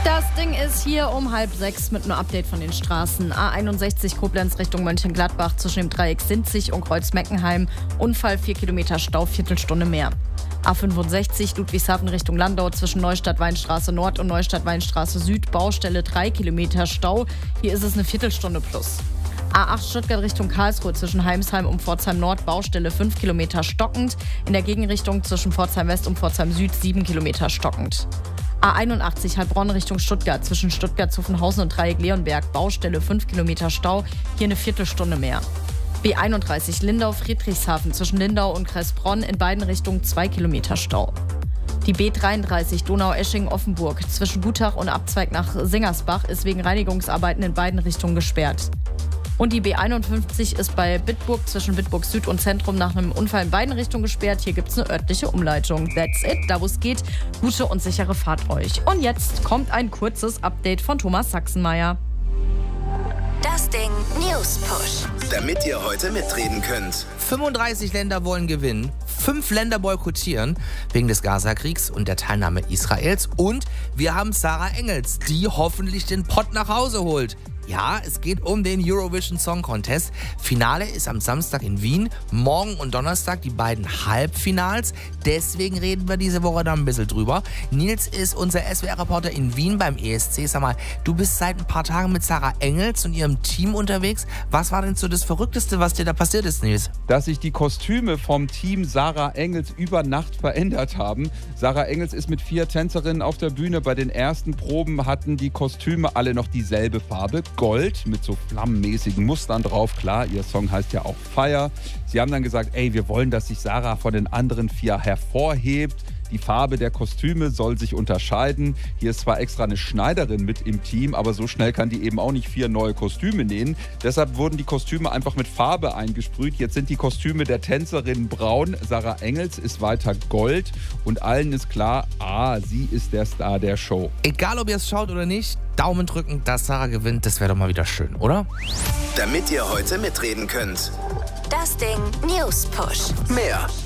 Das Ding ist hier um 5:30 mit einem Update von den Straßen. A61 Koblenz Richtung Mönchengladbach zwischen dem Dreieck Sinzig und Kreuz-Meckenheim. Unfall, 4 Kilometer Stau, Viertelstunde mehr. A65 Ludwigshafen Richtung Landau zwischen Neustadt-Weinstraße Nord und Neustadt-Weinstraße Süd. Baustelle, 3 Kilometer Stau. Hier ist es eine Viertelstunde plus. A8 Stuttgart Richtung Karlsruhe zwischen Heimsheim und Pforzheim Nord. Baustelle, 5 Kilometer stockend. In der Gegenrichtung zwischen Pforzheim West und Pforzheim Süd 7 Kilometer stockend. A81 Heilbronn Richtung Stuttgart zwischen Stuttgart-Zuffenhausen und Dreieck Leonberg. Baustelle, 5 Kilometer Stau, hier eine Viertelstunde mehr. B31 Lindau-Friedrichshafen zwischen Lindau und Kressbronn, in beiden Richtungen 2 Kilometer Stau. Die B33 Donau-Esching-Offenburg zwischen Gutach und Abzweig nach Singersbach ist wegen Reinigungsarbeiten in beiden Richtungen gesperrt. Und die B51 ist bei Bitburg zwischen Bitburg Süd und Zentrum nach einem Unfall in beiden Richtungen gesperrt. Hier gibt es eine örtliche Umleitung. That's it. Da wo es geht, gute und sichere Fahrt euch. Und jetzt kommt ein kurzes Update von Thomas Sachsenmeier. Das Ding News Push. Damit ihr heute mitreden könnt. 35 Länder wollen gewinnen, 5 Länder boykottieren wegen des Gaza-Kriegs und der Teilnahme Israels. Und wir haben Sarah Engels, die hoffentlich den Pott nach Hause holt. Ja, es geht um den Eurovision Song Contest. Finale ist am Samstag in Wien, morgen und Donnerstag die beiden Halbfinals. Deswegen reden wir diese Woche da ein bisschen drüber. Nils ist unser SWR-Reporter in Wien beim ESC. Sag mal, du bist seit ein paar Tagen mit Sarah Engels und ihrem Team unterwegs. Was war denn so das Verrückteste, was dir da passiert ist, Nils? Dass sich die Kostüme vom Team Sarah Engels über Nacht verändert haben. Sarah Engels ist mit 4 Tänzerinnen auf der Bühne. Bei den ersten Proben hatten die Kostüme alle noch dieselbe Farbe. Gold mit so flammenmäßigen Mustern drauf. Klar, ihr Song heißt ja auch Fire. Sie haben dann gesagt, ey, wir wollen, dass sich Sarah von den anderen 4 hervorhebt. Die Farbe der Kostüme soll sich unterscheiden. Hier ist zwar extra eine Schneiderin mit im Team, aber so schnell kann die eben auch nicht 4 neue Kostüme nähen. Deshalb wurden die Kostüme einfach mit Farbe eingesprüht. Jetzt sind die Kostüme der Tänzerin braun. Sarah Engels ist weiter gold. Und allen ist klar, sie ist der Star der Show. Egal, ob ihr es schaut oder nicht, Daumen drücken, dass Sarah gewinnt. Das wäre doch mal wieder schön, oder? Damit ihr heute mitreden könnt. Das Ding News Push. Mehr